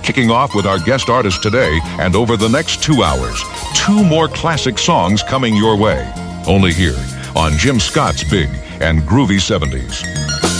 Kicking off with our guest artist today, and over the next 2 hours, 2 more classic songs coming your way. Only here on Jim Scott's Big and Groovy 70s.